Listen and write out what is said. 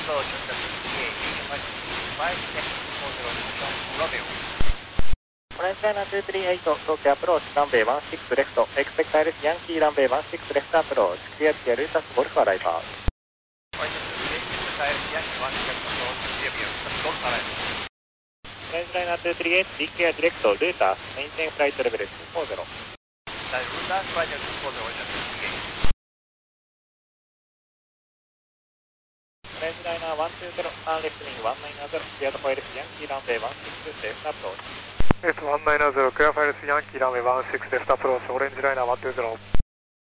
approach just PA 540 Romeo. Orange China 238, Tokyo approach, runway 16 left, expect direct Yankee runway 16 left approach, clear to Lutas Golf arrival. Orange 238, direct Yankee 16 left approach, clear to Lutas Golf arrival. Orange China 238, declare direct Lutas, maintain flight level 240. Lutas flight level 240, just PA. Orange China 120, turn left wing 190, clear to Foilis Yankee runway 16 left approach. Yes, 190, clear Foilis Yankee runway 16 left approach, Orange Liner 120.